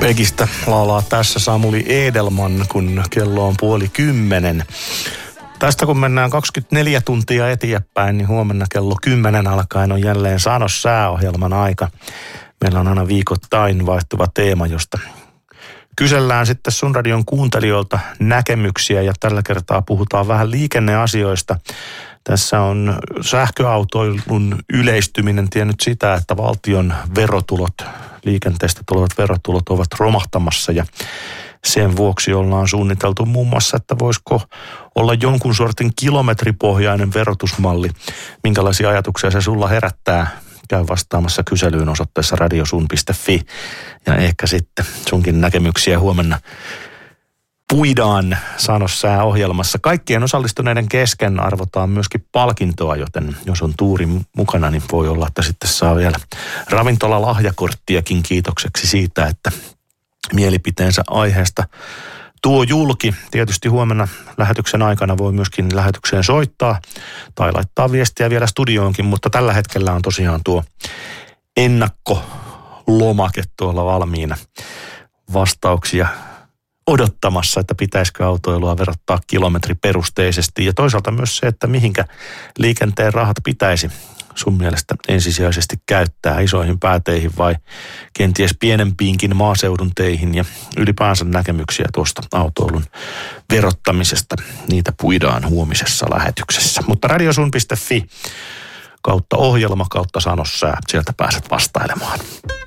Pegistä laulaa tässä Samuli Edelman, kun kello on 9:30. Tästä kun mennään 24 tuntia eteenpäin, niin huomenna kello 10 alkaen on jälleen Sano sääohjelman aika. Meillä on aina viikoittain vaihtuva teema, josta kysellään sitten Sun Radion kuuntelijoilta näkemyksiä, ja tällä kertaa puhutaan vähän liikenneasioista. Tässä on sähköautoilun yleistyminen tiennyt sitä, että valtion verotulot, liikenteestä tulevat verotulot ovat romahtamassa, ja sen vuoksi ollaan suunniteltu muun muassa, että voisiko olla jonkun sortin kilometripohjainen verotusmalli. Minkälaisia ajatuksia se sulla herättää? Käy vastaamassa kyselyyn osoitteessa radiosun.fi, ja ehkä sitten sunkin näkemyksiä huomenna puidaan Sano sääohjelmassa. Kaikkien osallistuneiden kesken arvotaan myöskin palkintoa, joten jos on tuuri mukana, niin voi olla, että sitten saa vielä ravintolalahjakorttiakin kiitokseksi siitä, että mielipiteensä aiheesta tuo julki. Tietysti huomenna lähetyksen aikana voi myöskin lähetykseen soittaa tai laittaa viestiä vielä studioonkin, mutta tällä hetkellä on tosiaan tuo ennakkolomake tuolla valmiina vastauksia odottamassa, että pitäisikö autoilua verottaa kilometriperusteisesti, ja toisaalta myös se, että mihinkä liikenteen rahat pitäisi sun mielestä ensisijaisesti käyttää, isoihin pääteihin vai kenties pienempiinkin maaseudun teihin, ja ylipäänsä näkemyksiä tuosta autoilun verottamisesta. Niitä puidaan huomisessa lähetyksessä. Mutta radiosun.fi kautta ohjelma kautta Sano sää, sieltä pääset vastailemaan.